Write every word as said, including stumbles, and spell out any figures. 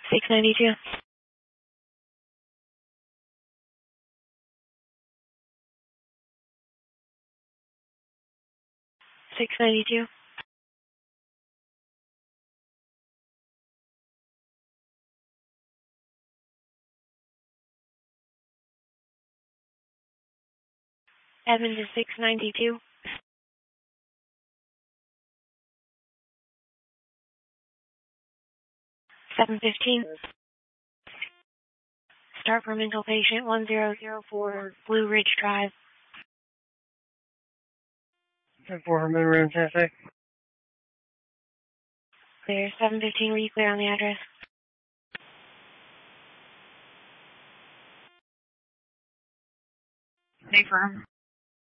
six ninety-two. six ninety-two. Edmund to six ninety-two. seven fifteen. Start for mental patient one zero zero four, Blue Ridge Drive. four Moon Room, Tennessee. Clear. seven fifteen, were you clear on the address? Confirm.